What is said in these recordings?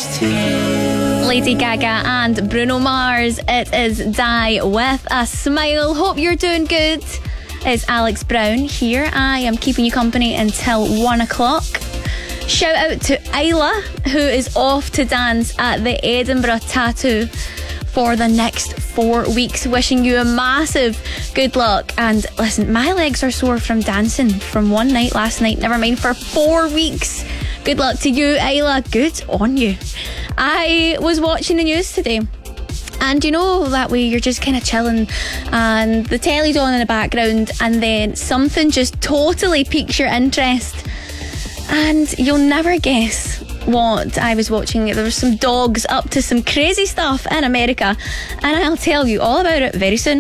Lady Gaga and Bruno Mars. It is Die With a Smile. Hope you're doing good. It's Alex Brown here. I am keeping you company until 1 o'clock. Shout out to Isla, who is off to dance at the Edinburgh Tattoo for the next 4 weeks. Wishing you a massive good luck. And listen, my legs are sore from dancing from one night last night, never mind for 4 weeks. Good luck to you, Isla. Good on you. I was watching the news today, and you know that way you're just kind of chilling and the telly's on in the background, and then something just totally piques your interest and you'll never guess what I was watching. There were some dogs up to some crazy stuff in America, and I'll tell you all about it very soon.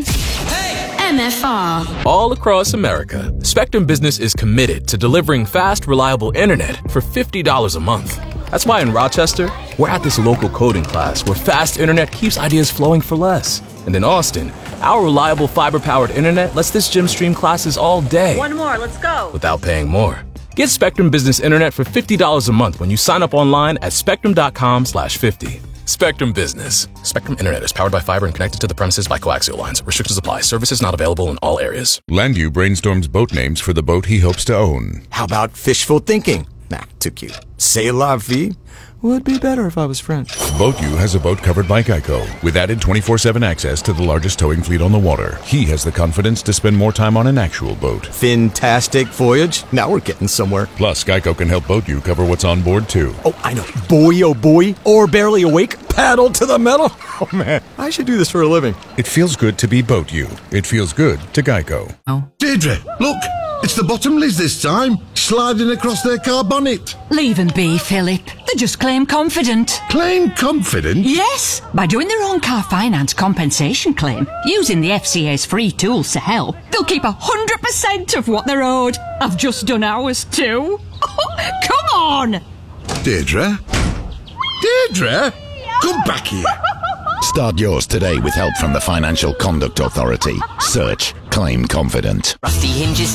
MFR. All across America, Spectrum Business is committed to delivering fast, reliable internet for $50 a month. That's why in Rochester, we're at this local coding class where fast internet keeps ideas flowing for less. And in Austin, our reliable fiber-powered internet lets this gym stream classes all day. One more, let's go. Without paying more. Get Spectrum Business Internet for $50 a month when you sign up online at spectrum.com/50. Spectrum Business. Spectrum Internet is powered by fiber and connected to the premises by coaxial lines. Restrictions apply. Services not available in all areas. Landu brainstorms boat names for the boat he hopes to own. How about fishful thinking? Nah, too cute. C'est la vie? Would be better if I was French. BoatU has a boat covered by Geico, with added 24/7 access to the largest towing fleet on the water. He has the confidence to spend more time on an actual boat. Fantastic voyage. Now we're getting somewhere. Plus, Geico can help BoatU cover what's on board, too. Oh, I know. Boy, oh boy. Or barely awake. Paddle to the metal. Oh, man. I should do this for a living. It feels good to be BoatU. It feels good to Geico. Deirdre, look. It's the Bottomleys this time, sliding across their car bonnet. Leave them be, Philip. They just claim confident. Claim confident? Yes, by doing their own car finance compensation claim, using the FCA's free tools to help, they'll keep 100% of what they're owed. I've just done ours too. Come on! Deirdre? Deirdre? Come back here. Start yours today with help from the Financial Conduct Authority. Search Claim Confident. Rusty hinges